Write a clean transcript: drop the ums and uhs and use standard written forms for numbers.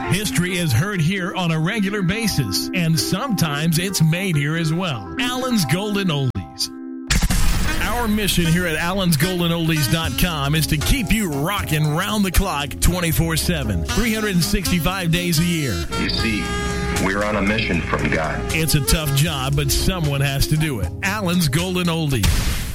History is heard here on a regular basis, and sometimes it's made here as well. Allen's Golden Oldies. Our mission here at allensgoldenoldies.com is to keep you rocking round the clock 24/7, 365 days a year. You see, we're on a mission from God. It's a tough job, but someone has to do it. Allen's Golden Oldies.